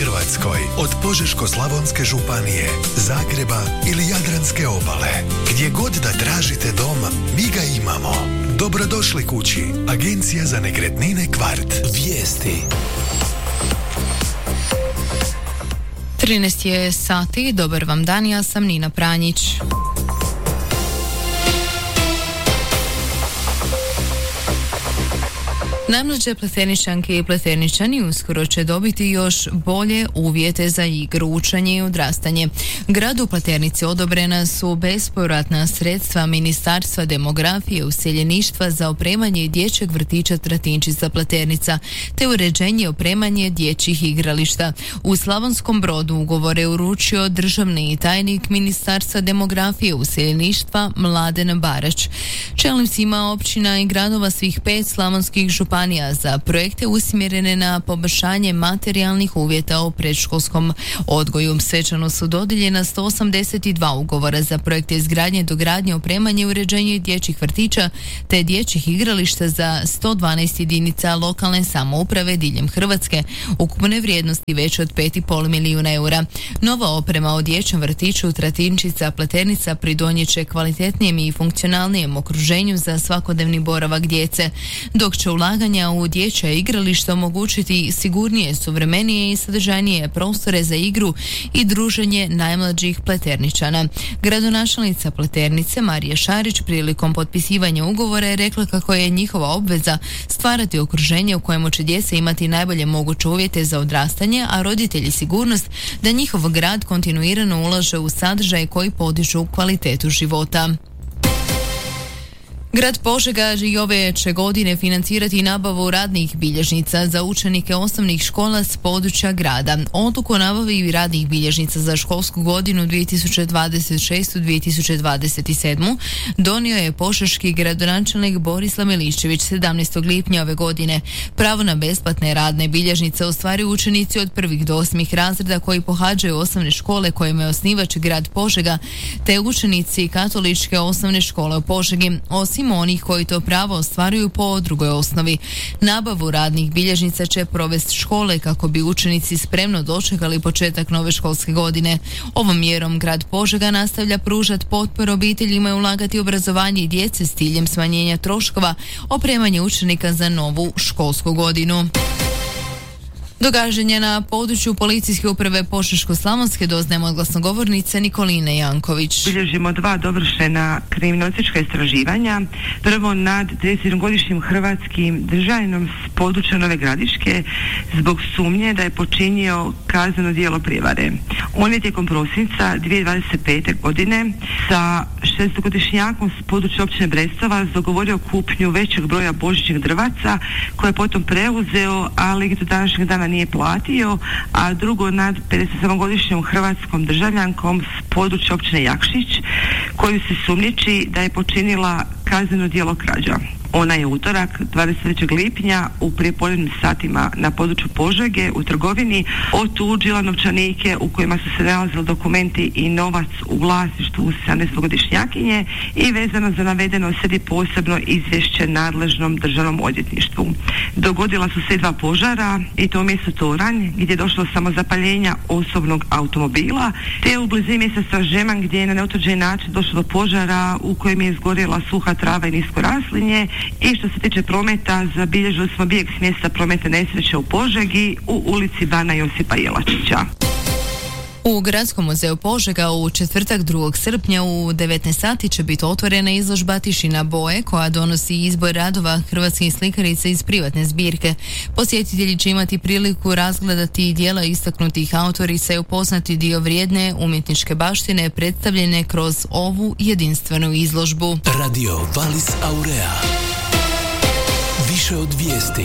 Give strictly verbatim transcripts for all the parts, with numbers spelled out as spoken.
Hrvatskoj, od Požeško-slavonske županije, Zagreba ili Jadranske obale. Gdje god da tražite dom, mi ga imamo. Dobrodošli kući. Agencija za nekretnine Kvart. Vijesti. trinaest je sati, dobar vam dan, ja sam Nina Pranjić. Najmlađe Pleterničanke i Pleterničani uskoro će dobiti još bolje uvjete za igru, učenje i odrastanje. Gradu Pleternici odobrena su bespovratna sredstva Ministarstva demografije, useljeništva za opremanje dječjeg vrtića Tratinčica Pleternica, te uređenje i opremanje dječjih igrališta. U Slavonskom Brodu ugovore uručio državni tajnik Ministarstva demografije, useljeništva Mladen Barać. Čelnicima općina i gradova svih pet slavonskih županija za projekte usmjerene na poboljšanje materijalnih uvjeta u predškolskom odgoju. Svečano su dodijeljena sto osamdeset dva ugovora za projekte izgradnje, dogradnje, opremanje i uređenje dječjih vrtića te dječjih igrališta za sto dvanaest jedinica lokalne samouprave diljem Hrvatske, ukupne vrijednosti veće od pet i pol milijuna eura. Nova oprema u dječjem vrtiću Tratinčica Pleternica pridonijet će kvalitetnijem i funkcionalnijem okruženju za svakodnevni boravak djece, dok će ulaganje u dječja igrališta omogućiti sigurnije, suvremenije i sadržajnije prostore za igru i druženje najmlađih Pleterničana. Gradonačelnica Pleternice Marija Šarić prilikom potpisivanja ugovora je rekla kako je njihova obveza stvarati okruženje u kojemu će djeca imati najbolje moguće uvjete za odrastanje, a roditelji sigurnost da njihov grad kontinuirano ulaže u sadržaje koji podižu kvalitetu života. Grad Požega i ove će godine financirati nabavu radnih bilježnica za učenike osnovnih škola s područja grada. Odluku o nabavi radnih bilježnica za školsku godinu dvije tisuće dvadeset šeste dvije tisuće dvadeset sedam donio je požeški gradonačelnik Borislav Milišćević sedamnaestog lipnja ove godine. Pravo na besplatne radne bilježnice ostvaruju učenici od prvih do osmih razreda koji pohađaju osnovne škole kojima je osnivač grad Požega, te učenici katoličke osnovne škole u Požegi, osim onih koji to pravo ostvaruju po drugoj osnovi. Nabavu radnih bilježnica će provesti škole kako bi učenici spremno dočekali početak nove školske godine. Ovom mjerom grad Požega nastavlja pružati potporu obiteljima i ulagati u obrazovanje djece s ciljem smanjenja troškova, opremanje učenika za novu školsku godinu. Događanja na području policijske uprave Požeško-slavonske doznajemo od glasnogovornice Nikoline Janković. Bilježimo dva dovršena kriminalistička istraživanja. Prvo nad tridesetsedmogodišnjim hrvatskim državljaниnom s područja Nove Gradiške zbog sumnje da je počinio kazneno djelo prijevare. On je tijekom prosinca dvije tisuće dvadeset pete godine sa šestogodišnjakom s područja općine Brestova dogovorio kupnju većeg broja božićnih drvaca koje je potom preuzeo, ali do današnjeg dana nije platio, a drugo nad pedesetsedmogodišnjom hrvatskom državljankom s područja općine Jakšić koju se sumnjiči da je počinila kazneno djelo krađa. Ona je utorak dvadeset trećeg lipnja u prijepodnevnim satima na području Požege u trgovini otuđila novčanike u kojima su se nalazili dokumenti i novac u vlasništvu sedamnaestogodišnjakinje i vezano za navedeno slijedi posebno izvješće nadležnom državnom odvjetništvu. Dogodila su se dva požara i to u mjestu Toranj gdje je došlo samo zapaljenja osobnog automobila, te u blizini mjesta Stražeman gdje je na neutvrđeni način došlo do požara u kojem je izgorjela suha trava i nisko raslinje. I što se tiče prometa, zabilježili smo bijeg s mjesta prometne nesreće u Požegi u ulici Bana Josipa Jelačića. U Gradskom muzeju Požega u četvrtak drugog srpnja u devetnaest sati će biti otvorena izložba Tišina boje koja donosi izbor radova hrvatskih slikarica iz privatne zbirke. Posjetitelji će imati priliku razgledati djela istaknutih autorica i upoznati dio vrijedne umjetničke baštine predstavljene kroz ovu jedinstvenu izložbu. Radio Valis Aurea. Više od vijesti.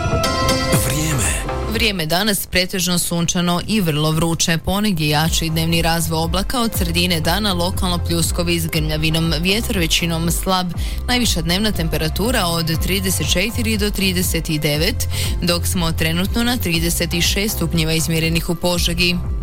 Vrijeme. Vrijeme danas pretežno sunčano i vrlo vruće, ponegdje jači dnevni razvoj oblaka, od sredine dana lokalno pljuskovi s grmljavinom, vjetar većinom slab, najviša dnevna temperatura od trideset četiri do trideset devet, dok smo trenutno na trideset šest stupnjeva izmjerenih u Požegi.